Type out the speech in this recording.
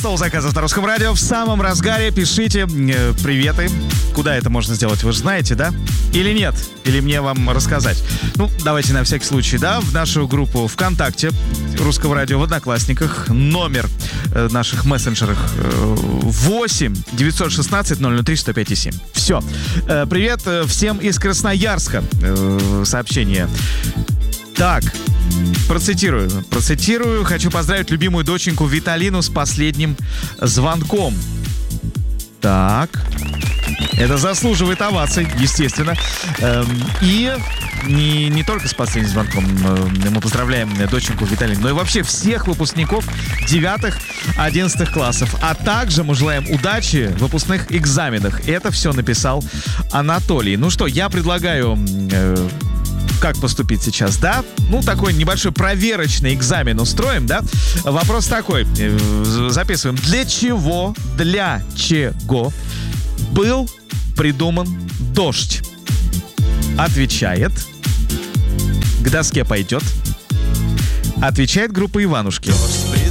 Стол заказов на Русском радио в самом разгаре. Пишите приветы. Куда это можно сделать, вы же знаете, да? Или нет? Или мне вам рассказать? Ну, давайте на всякий случай, да, в нашу группу ВКонтакте Русского радио, в Одноклассниках. Номер наших мессенджерах 8 916 003 105 7. Все. Привет всем из Красноярска. Сообщение. Так, процитирую. Хочу поздравить любимую доченьку Виталину с последним звонком. Так. Это заслуживает оваций, естественно. И не только с последним звонком мы поздравляем доченьку Виталину, но и вообще всех выпускников 9-11 классов. А также мы желаем удачи в выпускных экзаменах. Это все написал Анатолий. Ну что, я предлагаю... Как поступить сейчас, да? Ну, такой небольшой проверочный экзамен устроим, да? Вопрос такой, записываем. Для чего был придуман дождь? Отвечает, к доске пойдет. Отвечает группа Иванушки.